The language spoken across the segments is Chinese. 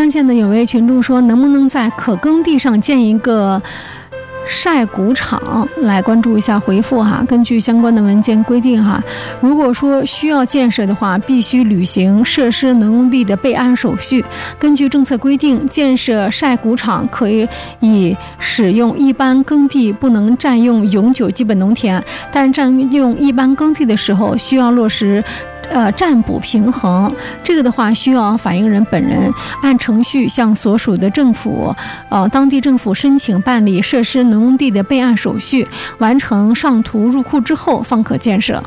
安县呢，有位群众说，能不能在可耕地上建一个晒谷场，来关注一下回复哈。根据相关的文件规定哈，如果说需要建设的话，必须履行设施农用地的备案手续。根据政策规定，建设晒谷场可以使用一般耕地，不能占用永久基本农田，但是占用一般耕地的时候，需要落实占补平衡。这个的话需要反映人本人按程序向所属的政府当地政府申请办理设施农用地的备案手续，完成上图入库之后方可建设。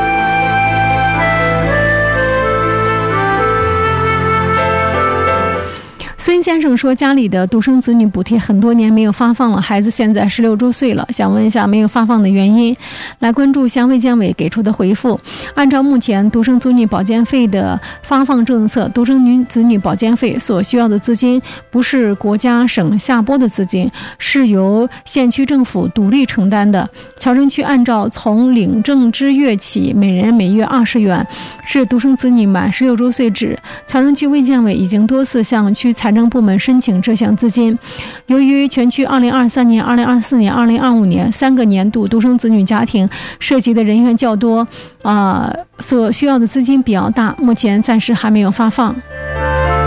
孙先生说，家里的独生子女补贴很多年没有发放了，孩子现在16周岁了，想问一下没有发放的原因，来关注乡卫健委给出的回复。按照目前独生子女保健费的发放政策，独生子女保健费所需要的资金不是国家省下拨的资金，是由县区政府独立承担的。侨生区按照从领证之月起，每人每月20元，是独生子女满16周岁止。侨生区卫健委已经多次向区财政部门申请这项资金。由于全区2023年、2024年、2025年3个年度独生子女家庭涉及的人员较多，所需要的资金比较大，目前暂时还没有发放。